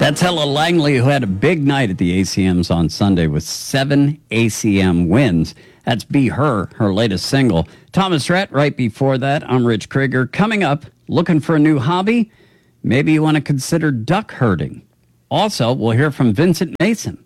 That's Ella Langley, who had a big night at the ACMs on Sunday with 7 ACM wins. That's Be Her latest single. Thomas Rhett right before that. I'm Rich Krieger. Coming up, looking for a new hobby? Maybe you want to consider duck herding. Also, we'll hear from Vincent Mason.